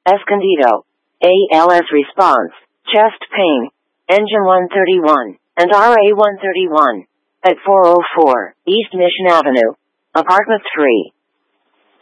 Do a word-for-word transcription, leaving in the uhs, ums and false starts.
Escondido. A L S response, chest pain, engine one thirty-one, and R A one thirty-one. At four oh four East Mission Avenue. Apartment three.